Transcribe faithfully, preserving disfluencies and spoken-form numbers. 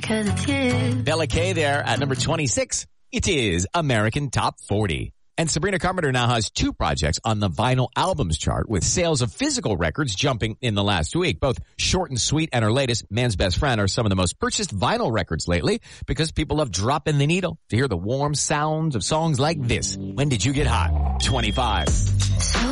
because it's here. Bella K there at number twenty-six. It is American Top forty. And Sabrina Carpenter now has two projects on the vinyl albums chart, with sales of physical records jumping in the last week. Both Short and Sweet and her latest, Man's Best Friend, are some of the most purchased vinyl records lately because people love dropping the needle to hear the warm sounds of songs like this. When Did You Get Hot? twenty-five. So